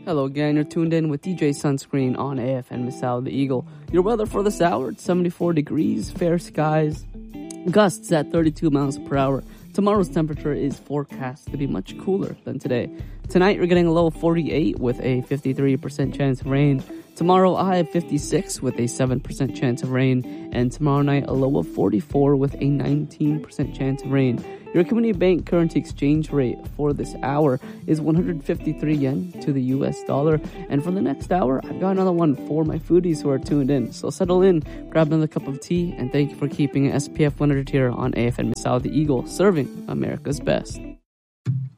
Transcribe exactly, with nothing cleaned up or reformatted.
Hello again, you're tuned in with D J Sunscreen on A F M Misal the Eagle. Your weather for this hour, it's seventy-four degrees, fair skies, gusts at thirty-two miles per hour. Tomorrow's temperature is forecast to be much cooler than today. Tonight, you're getting a low of forty-eight with a fifty-three percent chance of rain. Tomorrow, a high of fifty-six with a seven percent chance of rain. And tomorrow night, a low of forty-four with a nineteen percent chance of rain. Your Community Bank currency exchange rate for this hour is one hundred fifty-three yen to the U S dollar. And for the next hour, I've got another one for my foodies who are tuned in. So settle in, grab another cup of tea, and thank you for keeping S P F one hundred here on A F M Misal the Eagle, serving America's best.